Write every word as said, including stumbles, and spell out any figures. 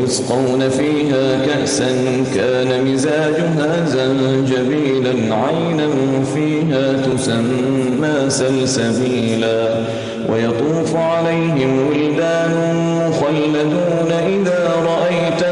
ويسقون فيها كأسا كان مزاجها زنجبيلا عينا فيها تسمى سلسبيلا ويطوف عليهم